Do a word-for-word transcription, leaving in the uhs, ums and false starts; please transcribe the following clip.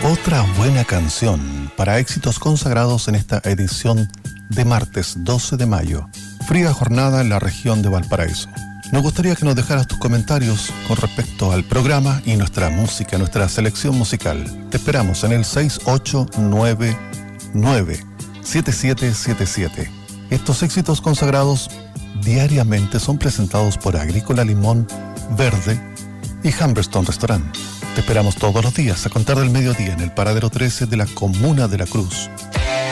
Otra buena canción para éxitos consagrados en esta edición de martes doce de mayo. Fría jornada en la región de Valparaíso. Nos gustaría que nos dejaras tus comentarios con respecto al programa y nuestra música, nuestra selección musical. Te esperamos en el seis ocho nueve nueve siete siete siete siete. Estos éxitos consagrados diariamente son presentados por Agrícola Limón Verde y Humberstone Restaurant. Te esperamos todos los días a contar del mediodía en el paradero trece de la Comuna de la Cruz.